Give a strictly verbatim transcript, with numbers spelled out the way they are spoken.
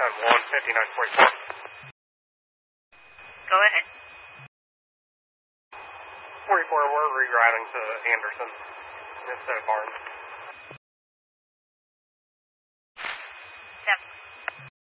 one fifty-nine forty-four. Go ahead. forty-four, we're rerouting to Anderson instead of Barnes.